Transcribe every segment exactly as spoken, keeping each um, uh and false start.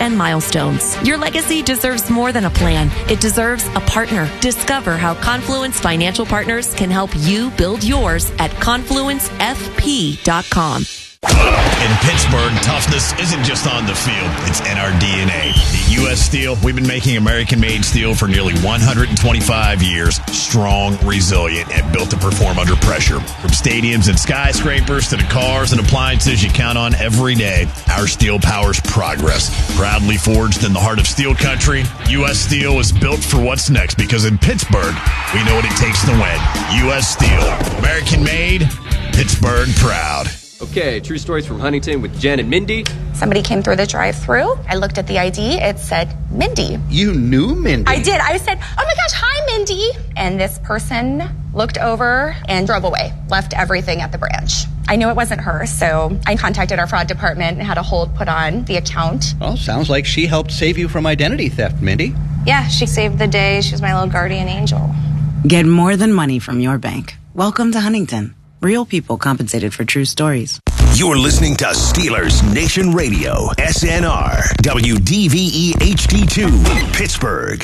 and milestones. Your legacy deserves more than a plan. It deserves a partner. Discover how Confluence Financial Partners can help you build yours at confluence f p dot com. In Pittsburgh, toughness isn't just on the field, it's in our D N A. At U S Steel, we've been making American-made steel for nearly one hundred twenty-five years. Strong, resilient, and built to perform under pressure. From stadiums and skyscrapers to the cars and appliances you count on every day, our steel powers progress. Proudly forged in the heart of steel country, U S Steel is built for what's next because in Pittsburgh, we know what it takes to win. U S Steel, American-made, Pittsburgh proud. Okay, true stories from Huntington with Jen and Mindy. Somebody came through the drive-thru. I looked at the I D. It said Mindy. You knew Mindy? I did. I said, oh my gosh, hi, Mindy. And this person looked over and drove away, left everything at the branch. I knew it wasn't her, so I contacted our fraud department and had a hold put on the account. Well, sounds like she helped save you from identity theft, Mindy. Yeah, she saved the day. She was my little guardian angel. Get more than money from your bank. Welcome to Huntington. Real people compensated for true stories. You're listening to Steelers Nation Radio, S N R, W D V E H D two, Pittsburgh.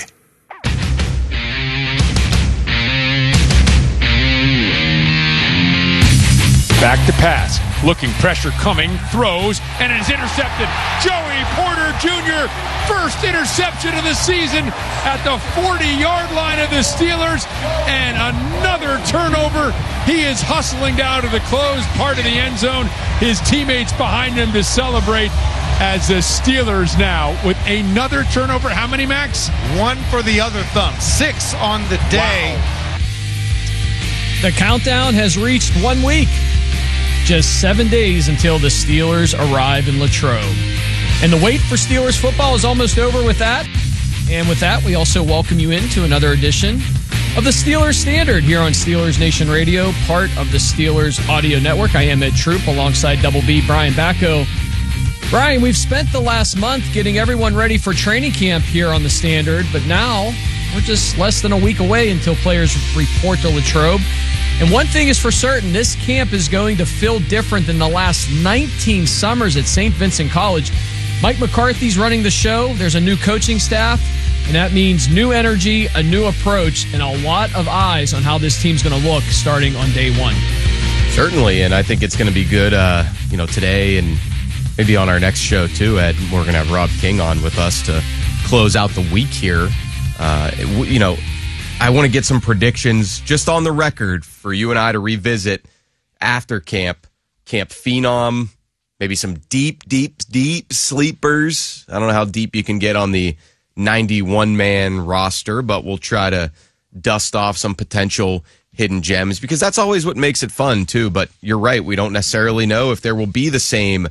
Back to pass. Looking, pressure coming, throws, and it is intercepted. Joey Porter Junior, first interception of the season at the forty-yard line of the Steelers, and another turnover. He is hustling down to the closed part of the end zone. His teammates behind him to celebrate as the Steelers now with another turnover. How many, Max? One for the other thumb. Six on the day. Wow. The countdown has reached one week. Just seven days until the Steelers arrive in Latrobe. And the wait for Steelers football is almost over with that. And with that, we also welcome you into another edition of the Steelers Standard here on Steelers Nation Radio, part of the Steelers Audio Network. I am Ed Troop alongside Double B, Brian Bacco. Brian, we've spent the last month getting everyone ready for training camp here on the Standard, but now we're just less than a week away until players report to Latrobe. And one thing is for certain, this camp is going to feel different than the last nineteen summers at Saint Vincent College. Mike McCarthy's running the show. There's a new coaching staff, and that means new energy, a new approach, and a lot of eyes on how this team's going to look starting on day one. Certainly, and I think it's going to be good, uh, you know, today and maybe on our next show, too, Ed. We're going to have Rob King on with us to close out the week here. Uh, you know, I want to get some predictions just on the record for you and I to revisit after camp. Camp Phenom, maybe some deep, deep, deep sleepers. I don't know how deep you can get on the ninety-one man roster, but we'll try to dust off some potential hidden gems because that's always what makes it fun, too. But you're right. We don't necessarily know if there will be the same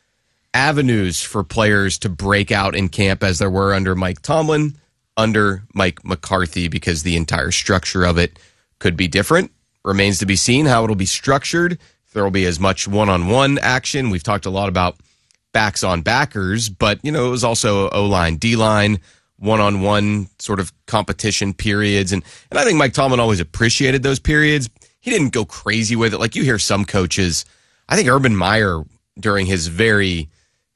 avenues for players to break out in camp as there were under Mike Tomlin, under Mike McCarthy, because the entire structure of it could be different. Remains to be seen how it'll be structured. If there will be as much one-on-one action. We've talked a lot about backs on backers, but, you know, it was also O-line, D-line, one-on-one sort of competition periods. And, and I think Mike Tomlin always appreciated those periods. He didn't go crazy with it. Like you hear some coaches, I think Urban Meyer, during his very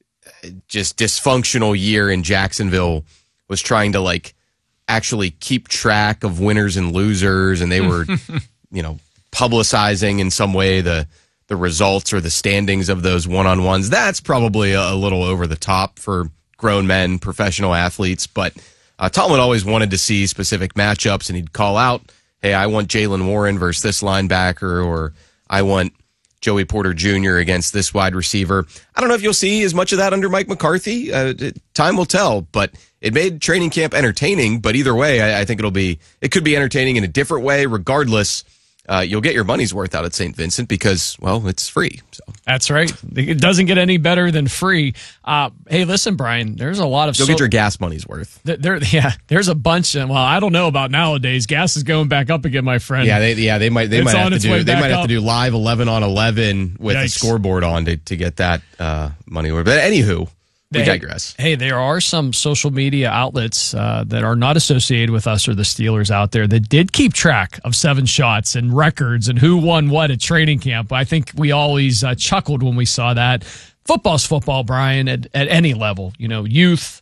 just dysfunctional year in Jacksonville, was trying to like actually keep track of winners and losers, and they were, you know, publicizing in some way the the results or the standings of those one-on-ones. That's probably a, a little over the top for grown men, professional athletes, but uh, Tomlin always wanted to see specific matchups, and he'd call out, hey, I want Jaylen Warren versus this linebacker, or I want Joey Porter Junior against this wide receiver. I don't know if you'll see as much of that under Mike McCarthy. Uh, time will tell, but it made training camp entertaining. But either way, I, I think it'll be, it could be entertaining in a different way. Regardless, uh, you'll get your money's worth out at Saint Vincent because, well, it's free. So. That's right. It doesn't get any better than free. Uh, hey, listen, Brian, there's a lot of... You'll so- get your gas money's worth. Th- there, yeah, there's a bunch. Of, well, I don't know about nowadays. Gas is going back up again, my friend. Yeah, they, yeah, they might, they it's might have to do, they might have up. to do live eleven on eleven with Yikes. a scoreboard on to, to get that uh, money worth. But anywho, we they, digress. Hey, there are some social media outlets uh, that are not associated with us or the Steelers out there that did keep track of seven shots and records and who won what at training camp. I think we always uh, chuckled when we saw that. Football's football, Brian, at, at any level. You know, youth,